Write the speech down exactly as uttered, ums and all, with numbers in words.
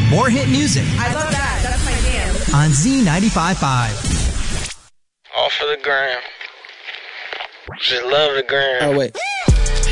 More hit music. I love that. That's my jam. On Z ninety-five point five. All for the gram. Just love the gram. Oh, wait.